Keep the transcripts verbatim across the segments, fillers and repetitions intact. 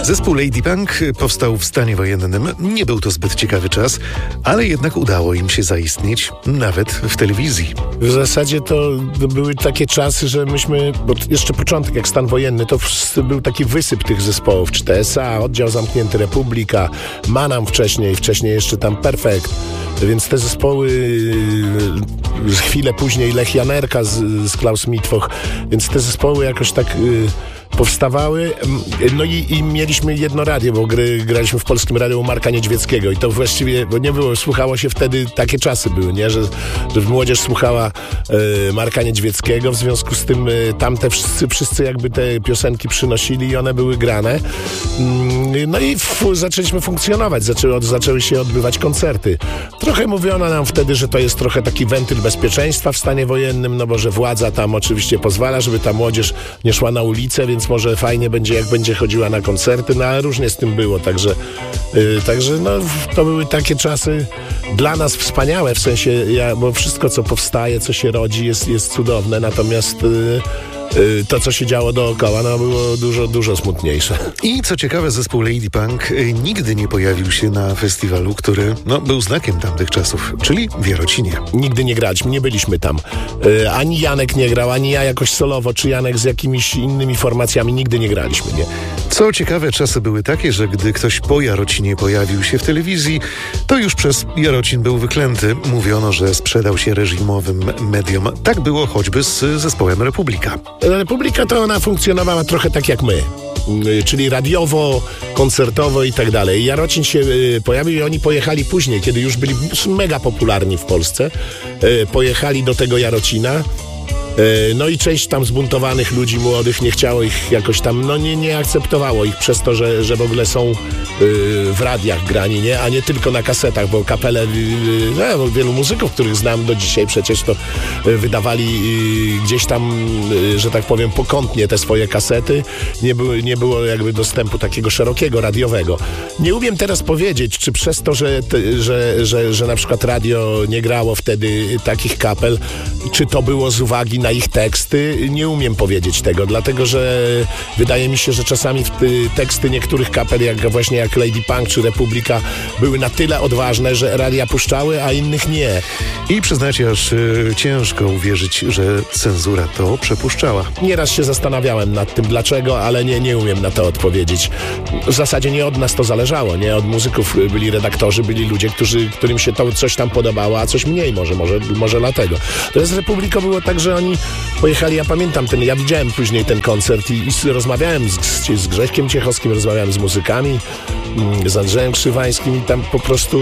Zespół Lady Punk powstał w stanie wojennym. Nie był to zbyt ciekawy czas, ale jednak udało im się zaistnieć nawet w telewizji. W zasadzie to były takie czasy, że myśmy, bo jeszcze początek jak stan wojenny, to był taki wysyp tych zespołów. Czy T S A, Oddział Zamknięty, Republika, Manam wcześniej, wcześniej jeszcze tam Perfekt. Więc te zespoły, chwilę później Lech Janerka z, z Klaus Mitwoch, więc te zespoły jakoś tak y, powstawały. No i, i mieliśmy jedno radio, bo gry, graliśmy w Polskim Radiu u Marka Niedźwieckiego i to właściwie, bo nie było, słuchało się wtedy, takie czasy były, nie, że, że młodzież słuchała y, Marka Niedźwieckiego, w związku z tym y, tamte wszyscy, wszyscy jakby te piosenki przynosili i one były grane. Y, no i f, zaczęliśmy funkcjonować, zaczęły, zaczęły się odbywać koncerty. Trochę mówiono nam wtedy, że to jest trochę taki wentyl bezpieczeństwa w stanie wojennym, no bo że władza tam oczywiście pozwala, żeby ta młodzież nie szła na ulicę, więc może fajnie będzie, jak będzie chodziła na koncerty, no ale różnie z tym było, także, yy, także no, to były takie czasy dla nas wspaniałe, w sensie, ja, bo wszystko, co powstaje, co się rodzi, jest, jest cudowne, natomiast yy, to, co się działo dookoła, no było dużo, dużo smutniejsze. I co ciekawe, zespół Lady Punk nigdy nie pojawił się na festiwalu, który no, był znakiem tamtych czasów, czyli w Jarocinie. Nigdy nie graliśmy, nie byliśmy tam. Yy, ani Janek nie grał, ani ja jakoś solowo, czy Janek z jakimiś innymi formacjami, nigdy nie graliśmy, nie. Co ciekawe, czasy były takie, że gdy ktoś po Jarocinie pojawił się w telewizji, to już przez Jarocin był wyklęty. Mówiono, że sprzedał się reżimowym mediom. Tak było choćby z zespołem Republika. Republika to ona funkcjonowała trochę tak jak my, czyli radiowo, koncertowo i tak dalej. Jarocin się pojawił i oni pojechali później, kiedy już byli mega popularni w Polsce. Pojechali do tego Jarocina. No i część tam zbuntowanych ludzi młodych nie chciało ich jakoś tam, no nie, nie akceptowało ich przez to, że, że w ogóle są yy, w radiach grani, nie? A nie tylko na kasetach, bo kapele, yy, no, wielu muzyków, których znam do dzisiaj przecież, to yy, wydawali yy, gdzieś tam, yy, że tak powiem, pokątnie te swoje kasety. Nie, by, nie było jakby dostępu takiego szerokiego, radiowego. Nie umiem teraz powiedzieć, czy przez to, że, te, że, że, że na przykład radio nie grało wtedy takich kapel, czy to było z uwagi na ich teksty, nie umiem powiedzieć tego, dlatego że wydaje mi się, że czasami teksty niektórych kapel, jak właśnie jak Lady Punk czy Republika, były na tyle odważne, że radia puszczały, a innych nie. I przyznacie, aż y, ciężko uwierzyć, że cenzura to przepuszczała. Nieraz się zastanawiałem nad tym, dlaczego, ale nie, nie umiem na to odpowiedzieć. W zasadzie nie od nas to zależało, nie od muzyków byli redaktorzy, byli ludzie, którzy, którym się to coś tam podobało, a coś mniej może, może, może dlatego. To z Republiką było tak, że oni pojechali, ja pamiętam ten, ja widziałem później ten koncert i, i rozmawiałem z, z, z Grześkiem Ciechowskim, rozmawiałem z muzykami, z Andrzejem Krzywańskim i tam po prostu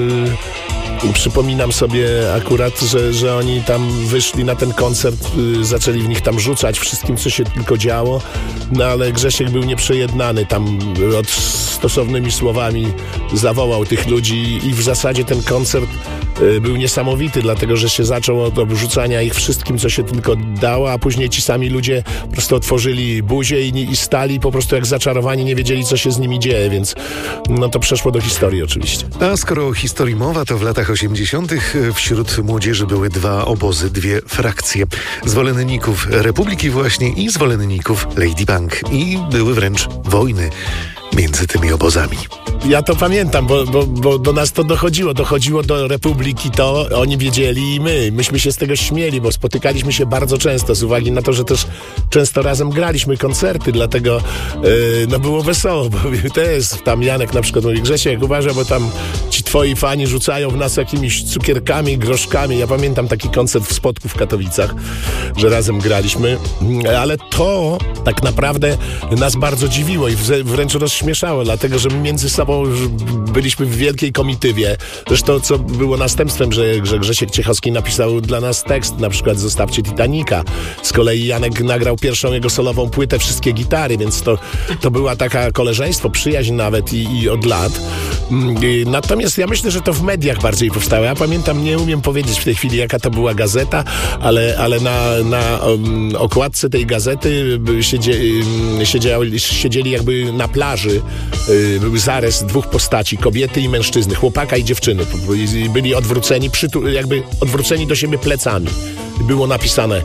yy, przypominam sobie akurat, że, że oni tam wyszli na ten koncert, yy, zaczęli w nich tam rzucać wszystkim, co się tylko działo, no ale Grzesiek był nieprzejednany, tam od stosownymi słowami zawołał tych ludzi i w zasadzie ten koncert był niesamowity, dlatego że się zaczął od obrzucania ich wszystkim, co się tylko dało, a później ci sami ludzie po prostu otworzyli buzię i, i stali po prostu jak zaczarowani, nie wiedzieli, co się z nimi dzieje, więc no to przeszło do historii oczywiście. A skoro o historii mowa, to w latach osiemdziesiątych wśród młodzieży były dwa obozy, dwie frakcje. Zwolenników Republiki właśnie i zwolenników Lady Punk. I były wręcz wojny między tymi obozami. Ja to pamiętam, bo, bo, bo do nas to dochodziło. Dochodziło do Republiki to, oni wiedzieli i my. Myśmy się z tego śmieli, bo spotykaliśmy się bardzo często z uwagi na to, że też często razem graliśmy koncerty, dlatego yy, no było wesoło, bo też tam Janek na przykład mówi, Grzesiek, uważaj, bo tam ci twoi fani rzucają w nas jakimiś cukierkami, groszkami. Ja pamiętam taki koncert w Spodku w Katowicach, że razem graliśmy, ale to tak naprawdę nas bardzo dziwiło i wręcz rozśmieszało, dlatego że my między sobą byliśmy w wielkiej komitywie. Zresztą co było następstwem, że, że Grzesiek Ciechowski napisał dla nas tekst, na przykład Zostawcie Titanica. Z kolei Janek nagrał pierwszą jego solową płytę, wszystkie gitary, więc to, to była taka koleżeństwo, przyjaźń nawet i, i od lat. Natomiast ja myślę, że to w mediach bardziej powstało. Ja pamiętam, nie umiem powiedzieć w tej chwili, jaka to była gazeta, ale, ale na, na um, okładce tej gazety siedzie, siedzieli, siedzieli jakby na plaży. Był zarys dwóch postaci, kobiety i mężczyzny, chłopaka i dziewczyny. Byli odwróceni, przytu- jakby odwróceni do siebie plecami. Było napisane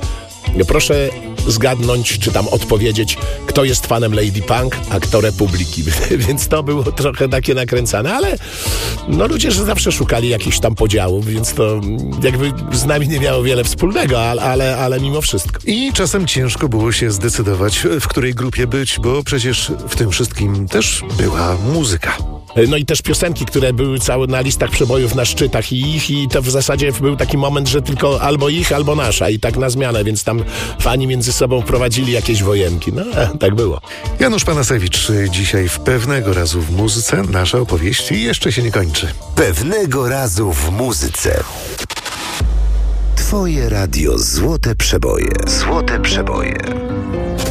Proszę zgadnąć, czy tam odpowiedzieć, kto jest fanem Lady Punk, a kto Republiki. Więc to było trochę takie nakręcane, ale no ludzie że zawsze szukali jakichś tam podziałów, więc to jakby z nami nie miało wiele wspólnego, ale, ale, ale mimo wszystko. I czasem ciężko było się zdecydować, w której grupie być, bo przecież w tym wszystkim też była muzyka. No i też piosenki, które były całe na listach przebojów, na szczytach i ich, i to w zasadzie był taki moment, że tylko albo ich, albo nasza i tak na zmianę, więc tam fani między sobą prowadzili jakieś wojenki. No, tak było. Janusz Panasewicz dzisiaj w Pewnego razu w muzyce. Nasza opowieść jeszcze się nie kończy. Pewnego razu w muzyce. Twoje radio Złote Przeboje. Złote Przeboje.